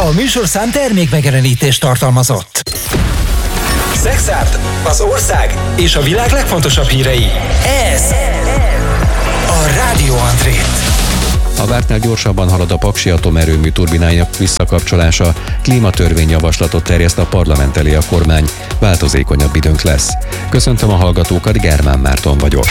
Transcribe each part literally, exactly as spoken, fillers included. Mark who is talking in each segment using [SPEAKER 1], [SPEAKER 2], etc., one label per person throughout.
[SPEAKER 1] A műsorszám termék megjelenítést tartalmazott. Szexárd, az ország és a világ legfontosabb hírei. Ez a Rádió Andrét.
[SPEAKER 2] A vártnál gyorsabban halad a Paksi atomerőmű turbináinak visszakapcsolása, klímatörvényjavaslatot terjeszt a parlament elé a kormány, változékonyabb időnk lesz. Köszöntöm a hallgatókat, Germán Márton vagyok.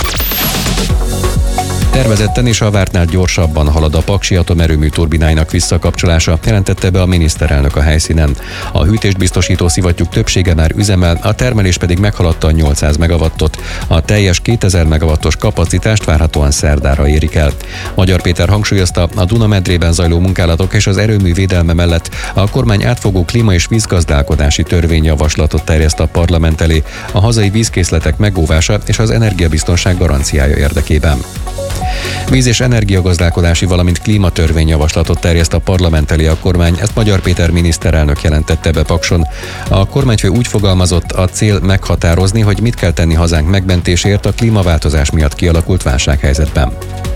[SPEAKER 2] Tervezetten és a vártnál gyorsabban halad a Paksi atomerőmű turbináinak visszakapcsolása, jelentette be a miniszterelnök a helyszínen. A hűtést biztosító szivattyúk többsége már üzemel, a termelés pedig meghaladta a nyolcszáz megawattot. A teljes kétezer megawattos kapacitást várhatóan szerdára érik el. Magyar Péter hangsúlyozta, a Duna-medrében zajló munkálatok és az erőmű védelme mellett a kormány átfogó klíma- és vízgazdálkodási törvényjavaslatot terjeszt a parlament elé a hazai vízkészletek megóvása és az energiabiztonság garanciája érdekében. Víz- és energiagazdálkodási, valamint klímatörvényjavaslatot terjeszt a parlament elé a kormány, ezt Magyar Péter miniszterelnök jelentette be Pakson. A kormányfő úgy fogalmazott, a cél meghatározni, hogy mit kell tenni hazánk megmentésért a klímaváltozás miatt kialakult válsághelyzetben.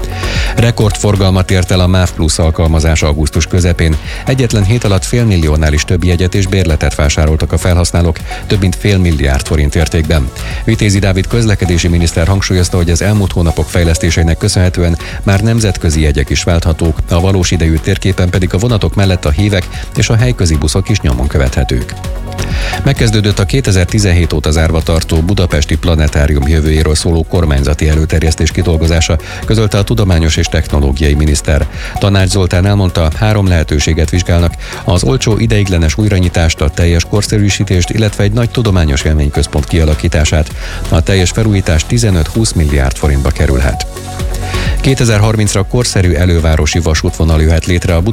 [SPEAKER 2] Rekordforgalmat ért el a MÁV Plus alkalmazás augusztus közepén. Egyetlen hét alatt félmilliónál is több jegyet és bérletet vásároltak a felhasználók, több mint fél milliárd forint értékben. Vitézi Dávid közlekedési miniszter hangsúlyozta, hogy az elmúlt hónapok fejlesztéseinek köszönhetően már nemzetközi jegyek is válthatók, a valós idejű térképen pedig a vonatok mellett a hívek és a helyközi buszok is nyomon követhetők. Megkezdődött a kétezer-tizenhét óta zárva tartó Budapesti Planetárium jövőjéről szóló kormányzati előterjesztés kidolgozása, közölte a tudományos és technológiai miniszter. Tanács Zoltán elmondta, három lehetőséget vizsgálnak: az olcsó ideiglenes újranyitást, a teljes korszerűsítést, illetve egy nagy tudományos élményközpont kialakítását. A teljes felújítás tizenöt-húsz milliárd forintba kerülhet. kétezer-harmincra korszerű elővárosi vasútvonal jöhet létre a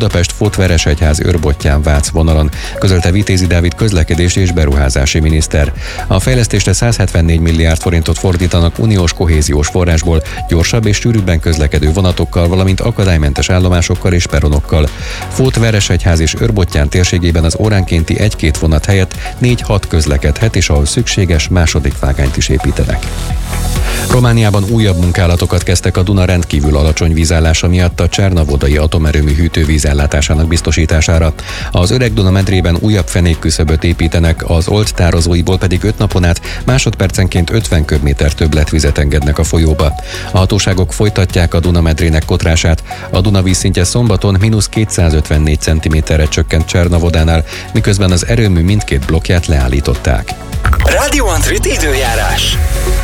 [SPEAKER 2] Budapest-Fót-Veresegyház-Őrbottyán-Vác vonalon, közölte Vitézi Dávid közlekedési és beruházási miniszter. A fejlesztésre százhetvennégy milliárd forintot fordítanak uniós kohéziós forrásból, gyorsabb és sűrűbben közlekedő vonatokkal, valamint akadálymentes állomásokkal és peronokkal. Fót-Veresegyház és Őrbottyán térségében az óránkénti egy-két vonat helyett négy-hat közlekedhet, és ahol szükséges, második vágányt is építenek. Romániában újabb munkálatokat kezdtek a Duna rendkívül alacsony vízállása miatt a Csernavodai atomerőmű hűtővíz ellátásának biztosítására. Az Öreg Duna medrében újabb fenékküszöböt építenek, az Olt tározóiból pedig öt napon át másodpercenként ötven köbméter többletvizet engednek a folyóba. A hatóságok folytatják a Duna medrének kotrását. A Duna vízszintje szombaton mínusz kétszázötvennégy centiméterre csökkent Csernavodánál, miközben az erőmű mindkét blokkját leállították.
[SPEAKER 1] Rádió Andrét időjárás.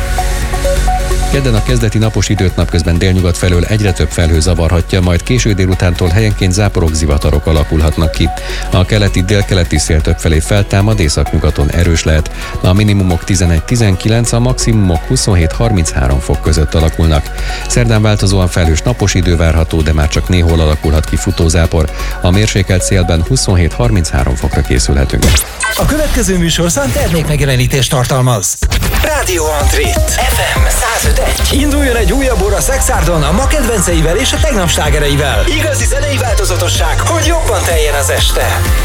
[SPEAKER 2] Kedden a kezdeti napos időt napközben délnyugat felől egyre több felhő zavarhatja, majd késő délutántól helyenként záporok, zivatarok alakulhatnak ki. A keleti délkeleti szél többfelé feltámad, északnyugaton erős lehet. A minimumok tizenegy-tizenkilenc, a maximumok huszonhét-harminchárom fok között alakulnak. Szerdán változóan felhős napos idő várható, de már csak néhol alakulhat ki futózápor. A mérsékelt szélben huszonhét-harminchárom fokra készülhetünk.
[SPEAKER 1] A következő műsorszám termék megjelenítést tartalmaz. Rádió Andrét ef em száz öt egész egy. Induljon egy újabb óra Szexárdon a ma kedvenceivel és a tegnap slágereivel. Igazi zenei változatosság, hogy jobban teljen az este.